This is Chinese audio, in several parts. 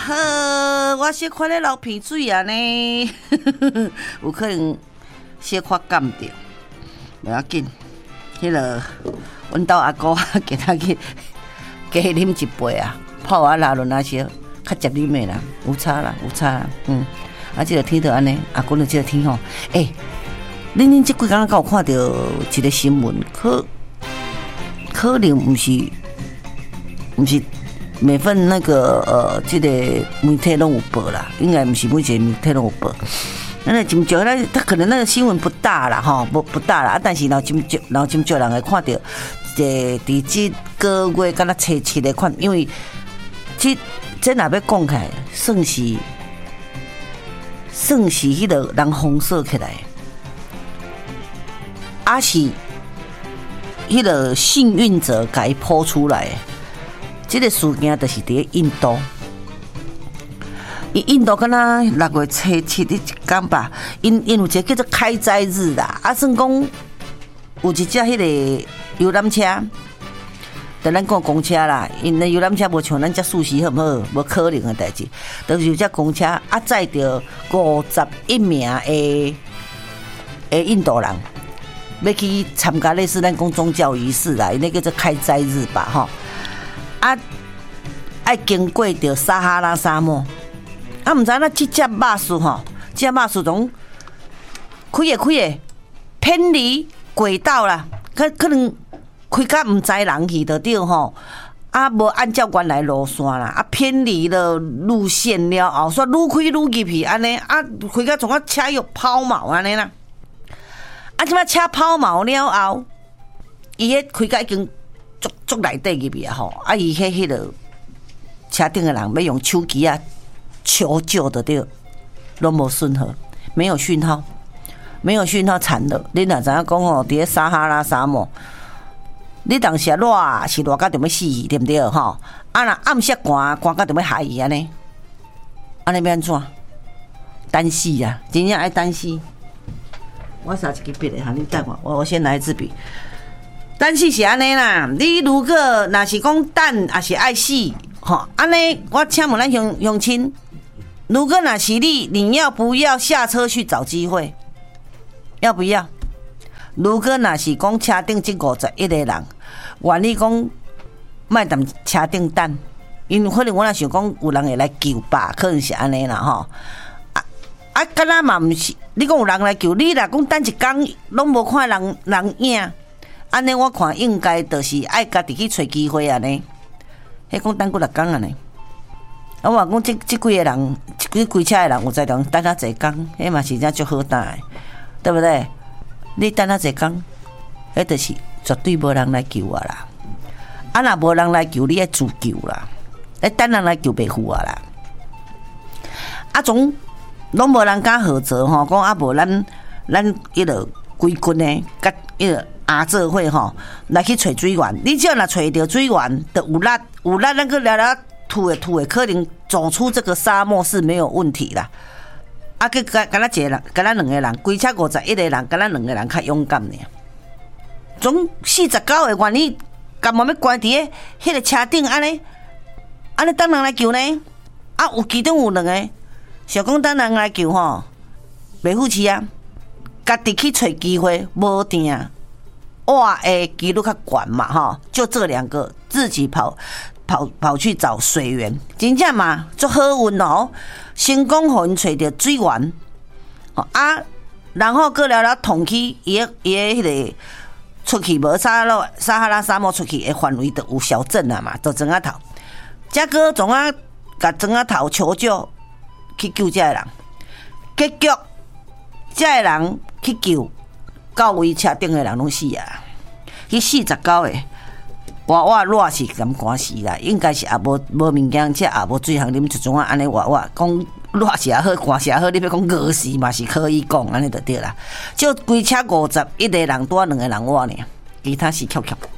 好，我小可咧流鼻水啊呢，有可能小可感着，不要紧。迄个，阮兜阿姑今仔去加啉一杯啊，泡啊拉轮啊些，较食啉的啦，有差啦，有差啦，啊，即个天就安尼，阿公就即个天吼，恁即几工敢有看到一个新闻？可能毋是每份那个这个媒体拢有报啦，应该毋是每一个媒体拢有报。那真少，他可能那个新闻不大啦，吼，不大啦，但是真少人会看到，伫这个月敢若初七的款，因为这若要讲起来，算是迄个人红色起来，是迄个幸运者甲伊抛出来。这个事件就是伫印度，印度敢若6月初7的一天吧，因有一个叫做开斋日啦，算讲有一只迄个游览车，但咱讲公车啦，因为游览车无像咱遮舒适好唔好，无可能的代志，就是有只公车载着51名的印度人，要去参加类似咱讲宗教仪式啦，那个叫做开斋日吧，吼。爱经过着撒哈拉沙漠，毋知影这只巴士吼，这巴士从开的偏离轨道啦，可能开甲毋知人去就对吼，无按照原来路线啦，偏离了路线了后，煞愈开愈入去安尼，开甲从车又抛锚安尼啦，即摆车抛锚了后，伊迄开甲已经足内底入去啊吼，伊迄个车顶的人要用手机啊求救的对，拢无讯号，没有讯号惨了。你若知影讲吼，伫撒哈拉沙漠，你当时热是热到就要死，对不对吼？若暗时寒到就要害伊安尼，要安怎？单死啊，真正爱单死。我写一支笔的，哈，你等我先来一支笔。单死是安尼啦，你如果若是讲等，也是爱死，吼，安尼我请问咱乡亲，如果若是你要不要下车去找机会？要不要？如果若是讲车顶这51个人，愿意讲莫踮车顶等，因为可能我若想讲有人会来救吧，可能是安尼啦吼。敢若嘛毋是，你讲有人来救你啦，讲等一工拢无看人影。安尼我看应该就是爱家己去找机会安尼，迄讲等过6工安尼。我话讲这几个人，这几车的人有在等啊侪工，迄嘛是真足好等的，对不对？你等啊侪工，迄就是绝对无人来救我啦。若无人来救，你爱自救啦。等人来救袂赴啊啦。总拢无人敢合作吼，讲无咱迄个规群的，甲迄个。做伙吼来去找水源，你只要若找到水源，就有力，咱个聊聊吐的，可能走出这个沙漠是没有问题啦。佮敢若一个人，敢若2个人，规车51个人，敢若2个人较勇敢呢。总49个愿意，甘愿要关伫迄个车顶安尼等人来救呢？有其中有2个，想讲等人来救吼，袂负气啊，家己去找机会，无定。哇，几率较悬嘛，哈，就这2个自己跑去找水源，真正嘛，足好运哦，成功互因找到水源，然后过了统计伊个迄个出去无撒哈拉沙漠出去的范围，就有小镇啊嘛，就庄仔头，再个总啊甲庄仔头求救去救这个人，结局这个人去救。到位车顶的人拢死啊！迄49个，我热是咁赶死啦，应该是也无物件，即也无水通啉，就种安尼我讲热是也好，寒是也好，你要讲饿死嘛是可以讲，安尼就对啦。就规车51个人多2个人活呢，其他是翘。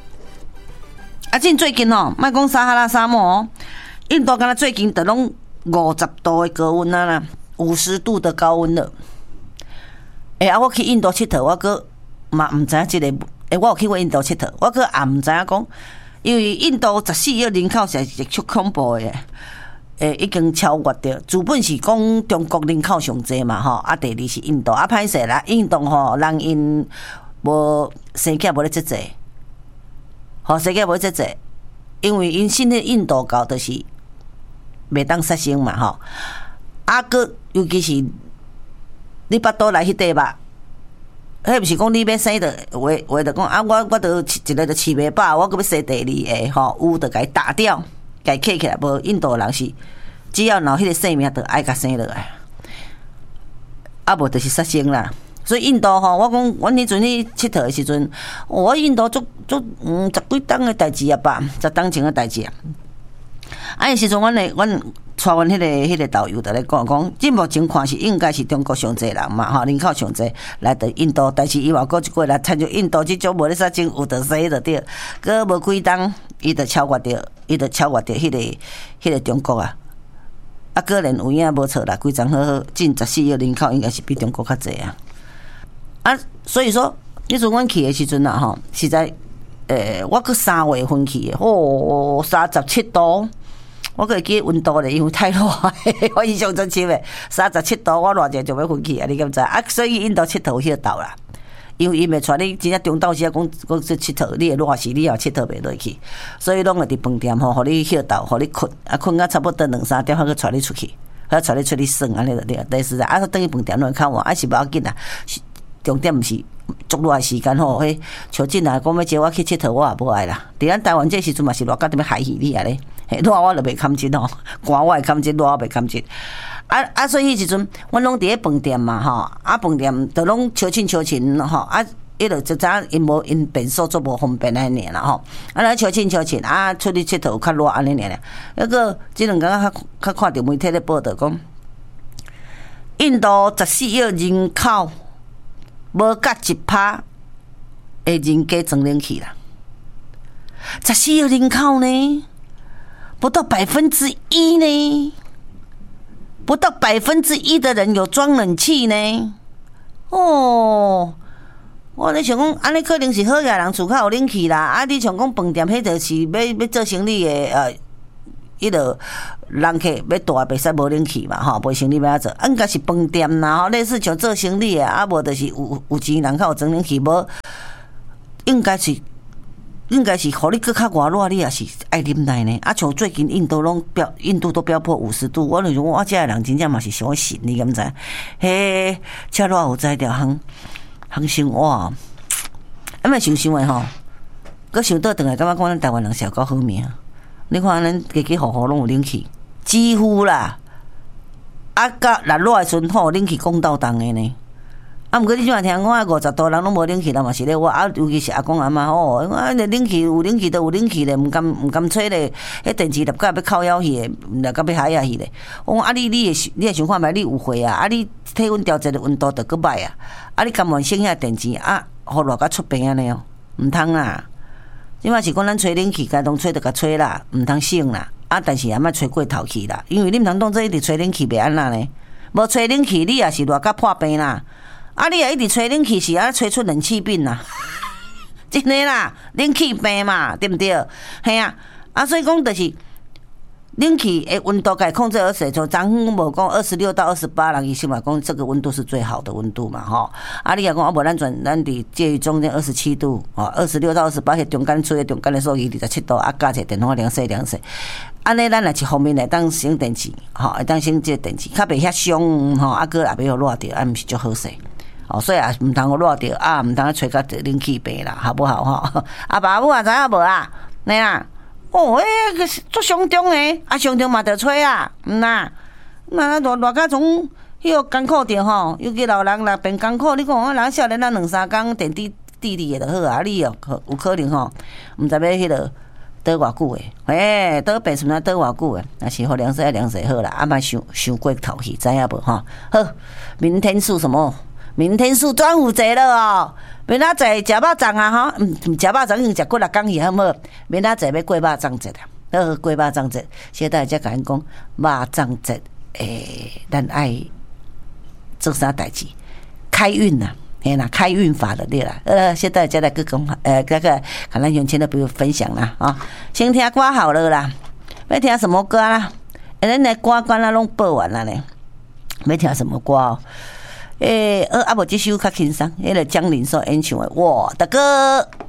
最近哦，莫讲撒哈拉沙漠哦，印度敢若最近就拢50度的高温啦，50度的高温了。我去印度佚佗，我搁嘛毋知影即个。我有去过印度佚佗，我搁也毋知影讲，因为印度14亿人口是足恐怖的。 已经超越着，资本是讲中国人口上济嘛吼，第二是印度，歹势啦，印度吼人因无生囝无咧遮济，生囝无遮济，因为因信迄印度教就是袂当杀生嘛吼，个尤其是你巴肚内迄块肉。迄毋是讲你要生的，话就讲我着一个着饲袂饱，我阁要生第二个吼，有着甲伊打掉，甲伊刻起来。无印度人是只要有迄个生命，着爱甲生落来，无就是杀生啦。所以印度吼，我讲阮迄阵去佚佗的时阵，我印度足10几档的代志啊吧，10档前的代志啊。迄时阵，阮带阮迄个导游就咧讲，即目前看是应该是中国上济人嘛，吼人口上济来到印度，但是伊话过一过来，趁着印度即种无咧杀生有着生就对，搁无几档，伊就超越着迄个中国啊！个人有影无错啦，规张好好，近14亿人口应该是比中国较济啊！所以说，迄阵阮去的时阵啊，吼，实在，我搁3月份去的，37度。我会记温度咧，因为太热，我印象真深诶，37度，我偌济就要回去啊！你敢知？所以印度佚佗有迄个道啦，因为伊袂带你真正中昼时讲去佚佗，你会热死，你也佚佗袂落去，所以拢会伫饭店吼，互你歇倒，互你困，困到差不多2-3点，还佫带你出去，还带你出去耍，安尼就对。第时啊，等于饭店拢会较晚，是无要紧啦。重点毋是足热时间吼，迄像进来讲要接我去佚佗，我也无爱啦。伫咱台湾这时阵嘛是热到踮要害死你啊咧！热我就袂堪真吼，寒我会堪真，热我袂堪真。所以迄时阵，阮拢伫咧饭店嘛吼，饭店都拢超亲吼，伊就知影因无因便所做无方便安尼啦吼，来超亲，出去佚佗较热安尼尔。那个即两天较看到媒体咧报道讲，印度14亿人口无甲1%的人家装冷气啦，14亿人口呢？不到1%呢，不到1%的人有装冷气呢。哦，我咧想讲，安尼可能是好个人厝较有冷气啦。你像讲饭店，迄就是要做生意的迄落人客要大袂使无冷气嘛吼，无生意要安做？应该是饭店啦吼，类似像做生意的，无就是有钱人较有装冷气，无应该是，互你搁较外热，你也是爱啉奶呢。像最近印度都飙破50度，我就讲我遮个人真正嘛是伤神，你敢知？嘿，遮热有才条通生活，嘛想诶吼，搁想倒转来，感觉讲咱台湾人是够好命。你看咱家户拢有冷气，几乎啦，甲热热诶时阵吼，冷气讲到重诶呢。毋过你即马听我50多人拢无冷气啦嘛是咧，我尤其是阿公阿嬷吼，冷气有冷气都有冷气咧，毋甘吹咧，迄电池立甲要靠腰去诶，立甲要海下去咧。我讲你会想看觅你有火啊？你体温调节的温度就搁歹啊！你甘愿省遐电池互热甲出病安尼哦？毋通啦！即马是讲咱吹冷气，该当吹就甲吹啦，毋通省啦。但是也莫吹过头去啦，因为你毋通当做一直吹冷气袂安那呢？无吹冷气，你也是热甲破病啦。你也一直吹冷气是吹出冷气病啦，真的啦，冷气病嘛，对不对？嘿啊，所以讲就是冷气的温度该控制20，就昨昏无讲26到28，人伊心嘛讲这个温度是最好的温度嘛，吼。你也讲无咱伫介于中间27度，26到28，迄中间吹的中间的数字27度，加者电风凉洗。安尼咱也一方面来当省电池，会当省这电池，较袂遐伤，个也袂互热着，毋是足好势。所以毋通互热着，毋通吹甲冷气病啦，好不好吼？爸母知影无啊？你啦，个足伤重诶，伤重嘛着吹啊，那热甲从迄个艰苦着吼，尤其老人若变艰苦，你讲人少年2-3工电滴滴就好啊，你有可能吼，毋知要迄落倒偌久诶，倒变什么倒偌久诶？若是互凉洗好啦，莫伤过头去，知影无吼？好，明天是什么？明天是端午节了哦，明仔载食肉粽啊吼，食肉粽已经食过6工去，好无？明仔载要过肉粽节啊，过肉粽节，现在才甲咱讲肉粽节，咱爱做啥代志？开运呐，开运法的对啦。现在才来个讲，看咱用钱的朋友分享啦啊，先听歌好了啦，要听什么歌啦？ 咱来歌单啊拢报完了呢，要听什么歌哦？啊无这首较轻松，迄个江林所演唱的《我的歌》。